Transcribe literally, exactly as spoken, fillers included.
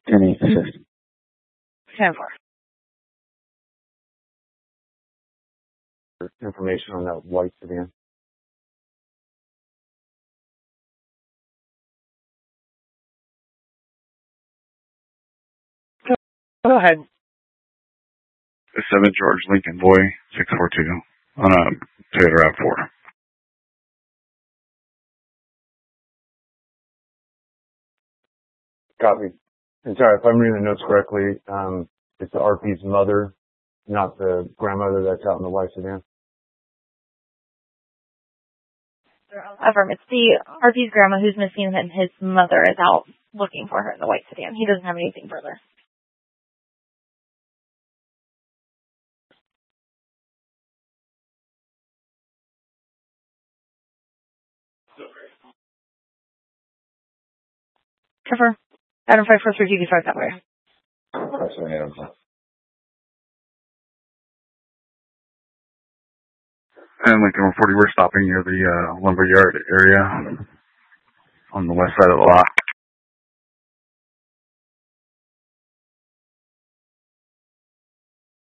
Any assist? ten four. Information on that white sedan. Go ahead. seven George Lincoln Boy, six four two, on a Toyota RAV four. Copy. And sorry, if I'm reading the notes correctly, um, it's the R P's mother, not the grandmother that's out in the white sedan. Affirm. It's the R P's grandma who's missing, and his mother is out looking for her in the white sedan. He doesn't have anything further. Trevor, Adam five four three G five that way. That's what Adam five. And Lincoln one forty, we're stopping near the uh, lumberyard area on the west side of the lot.